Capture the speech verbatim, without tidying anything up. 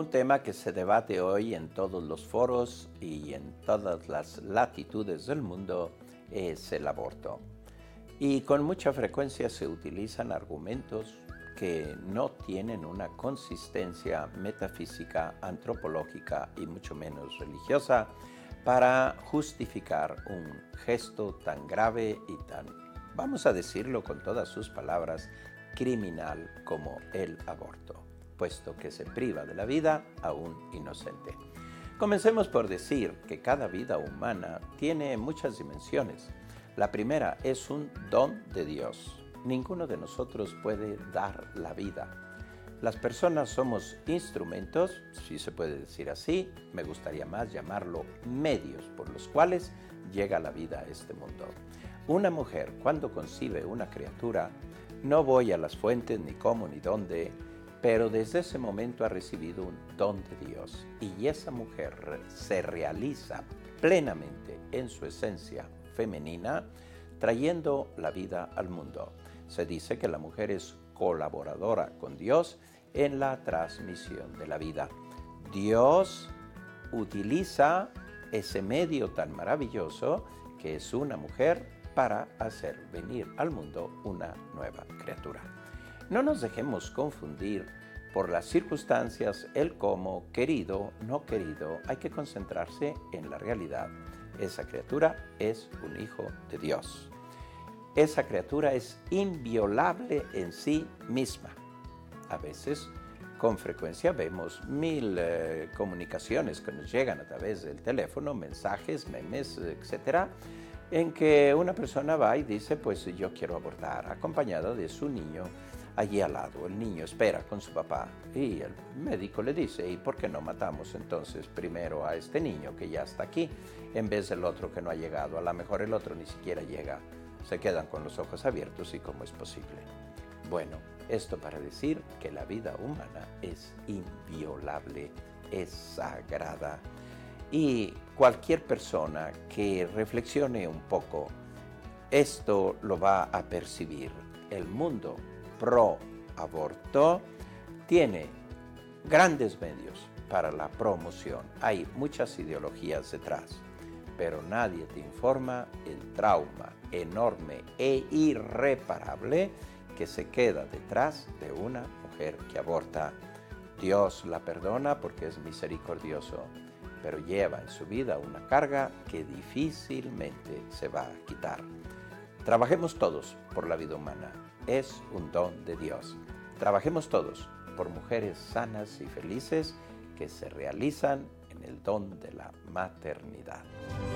Un tema que se debate hoy en todos los foros y en todas las latitudes del mundo es el aborto. Y con mucha frecuencia se utilizan argumentos que no tienen una consistencia metafísica, antropológica y mucho menos religiosa para justificar un gesto tan grave y tan, vamos a decirlo con todas sus palabras, criminal como el aborto, puesto que se priva de la vida a un inocente. Comencemos por decir que cada vida humana tiene muchas dimensiones. La primera es un don de Dios. Ninguno de nosotros puede dar la vida. Las personas somos instrumentos, si se puede decir así, me gustaría más llamarlo medios por los cuales llega la vida a este mundo. Una mujer, cuando concibe una criatura, no voy a las fuentes ni cómo ni dónde, pero desde ese momento ha recibido un don de Dios y esa mujer se realiza plenamente en su esencia femenina, trayendo la vida al mundo. Se dice que la mujer es colaboradora con Dios en la transmisión de la vida. Dios utiliza ese medio tan maravilloso que es una mujer para hacer venir al mundo una nueva criatura. No nos dejemos confundir por las circunstancias, el cómo, querido, no querido. Hay que concentrarse en la realidad. Esa criatura es un hijo de Dios. Esa criatura es inviolable en sí misma. A veces, con frecuencia, vemos mil eh, comunicaciones que nos llegan a través del teléfono, mensajes, memes, etcétera, en que una persona va y dice, pues yo quiero abortar, acompañado de su niño allí al lado. El niño espera con su papá y el médico le dice, ¿y por qué no matamos entonces primero a este niño que ya está aquí en vez del otro que no ha llegado? A lo mejor el otro ni siquiera llega. Se quedan con los ojos abiertos y cómo es posible. Bueno, esto para decir que la vida humana es inviolable, es sagrada. Y cualquier persona que reflexione un poco, esto lo va a percibir. El mundo pro aborto tiene grandes medios para la promoción. Hay muchas ideologías detrás, pero nadie te informa el trauma enorme e irreparable que se queda detrás de una mujer que aborta. Dios la perdona porque es misericordioso, pero lleva en su vida una carga que difícilmente se va a quitar. Trabajemos todos por la vida humana. Es un don de Dios. Trabajemos todos por mujeres sanas y felices que se realizan en el don de la maternidad.